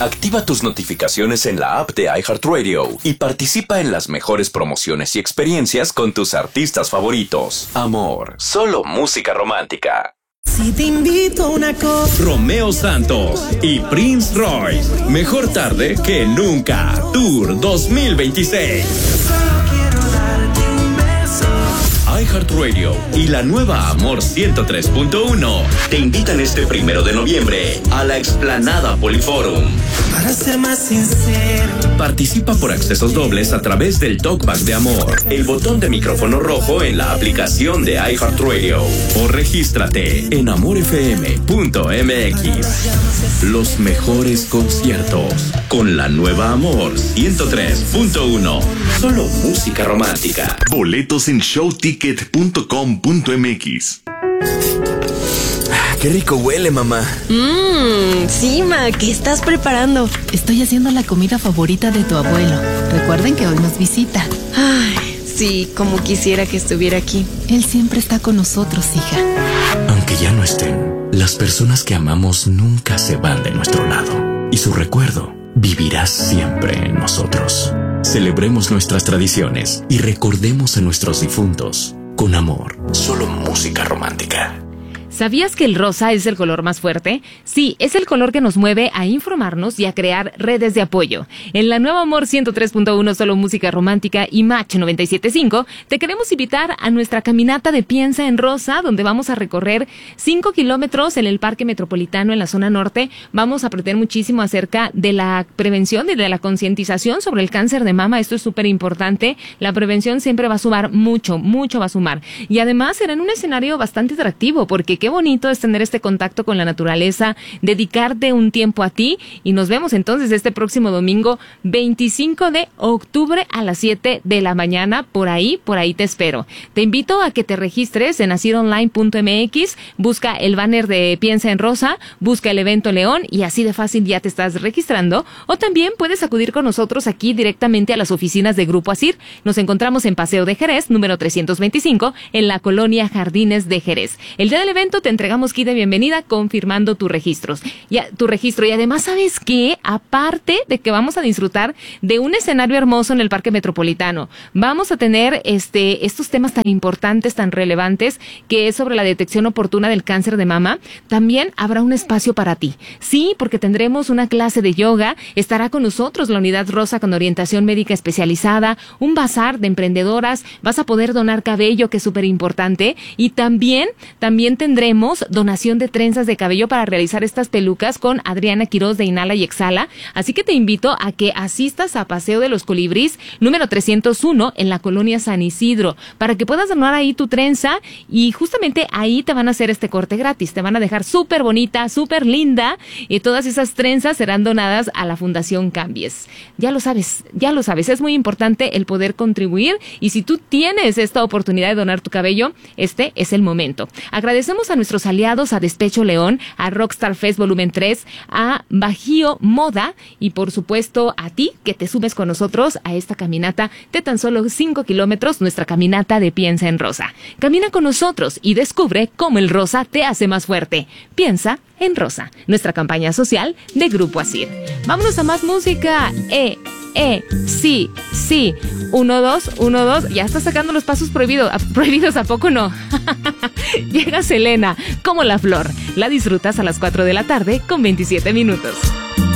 Activa tus notificaciones en la app de iHeartRadio y participa en las mejores promociones y experiencias con tus artistas favoritos. Amor, solo música romántica. Si te invito a una copa. Romeo Santos y Prince Royce. Mejor tarde que nunca. Tour 2026. iHeartRadio y la nueva Amor 103.1 te invitan este 1 de noviembre a la explanada Poliforum. Para ser más sincero, participa por accesos dobles a través del Talkback de Amor, el botón de micrófono rojo en la aplicación de iHeartRadio o regístrate en amorfm.mx. Los mejores conciertos con la nueva Amor 103.1. Solo música romántica. Boletos en showticket.com.mx. ¡Qué rico huele, mamá! Sí, ma, ¿qué estás preparando? Estoy haciendo la comida favorita de tu abuelo. Recuerden que hoy nos visita. Ay, sí, como quisiera que estuviera aquí. Él siempre está con nosotros, hija. Aunque ya no estén, las personas que amamos nunca se van de nuestro lado. Y su recuerdo vivirá siempre en nosotros. Celebremos nuestras tradiciones y recordemos a nuestros difuntos. Con amor, solo música romántica. ¿Sabías que el rosa es el color más fuerte? Sí, es el color que nos mueve a informarnos y a crear redes de apoyo. En la nueva Amor 103.1, solo música romántica y Match 97.5, te queremos invitar a nuestra caminata de Piensa en Rosa, donde vamos a recorrer 5 kilómetros en el Parque Metropolitano en la zona norte. Vamos a aprender muchísimo acerca de la prevención y de la concientización sobre el cáncer de mama. Esto es súper importante. La prevención siempre va a sumar mucho va a sumar. Y además será en un escenario bastante atractivo, porque qué bonito es tener este contacto con la naturaleza, dedicarte un tiempo a ti, y nos vemos entonces este próximo domingo 25 de octubre a las 7 de la mañana. Por ahí te espero. Te invito a que te registres en nacidonline.mx, busca el banner de Piensa en Rosa, busca el evento León y así de fácil ya te estás registrando. O también puedes acudir con nosotros aquí directamente a las oficinas de Grupo Asir. Nos encontramos en Paseo de Jerez, número 325, en la colonia Jardines de Jerez. El día del evento te entregamos kit de bienvenida confirmando tu registro. Y además, ¿sabes qué? Aparte de que vamos a disfrutar de un escenario hermoso en el Parque Metropolitano, vamos a tener estos temas tan importantes, tan relevantes, que es sobre la detección oportuna del cáncer de mama. También habrá un espacio para ti. Sí, porque tendremos una clase de yoga, estará con nosotros la Unidad Rosa con orientación médica especializada, un bazar de emprendedoras, vas a poder donar cabello, que es súper importante, y también tendremos donación de trenzas de cabello para realizar estas pelucas con Adriana Quiroz de Inhala y Exhala. Así que te invito a que asistas a Paseo de los Colibrís, número 301, en la colonia San Isidro, para que puedas donar ahí tu trenza, y justamente ahí te van a hacer este corte gratis. Te van a dejar súper bonita, súper linda, y todas esas trenzas serán donadas a la Fundación Cambies. Ya lo sabes, es muy importante el poder contribuir, y si tú tienes esta oportunidad de donar tu cabello, este es el momento. Agradecemos a nuestros aliados, a Despecho León, a Rockstar Fest Volumen 3, a Bajío Moda, y por supuesto a ti que te subes con nosotros a esta caminata de tan solo 5 kilómetros, nuestra caminata de Piensa en Rosa. Camina con nosotros y descubre cómo el rosa te hace más fuerte. Piensa en Rosa, nuestra campaña social de Grupo Asir. Vámonos a más música. Sí. 1, 2, 1, 2. Ya está sacando los pasos prohibidos, ¿a poco no? Llega Selena, como la flor. La disfrutas a las 4 de la tarde con 27 minutos.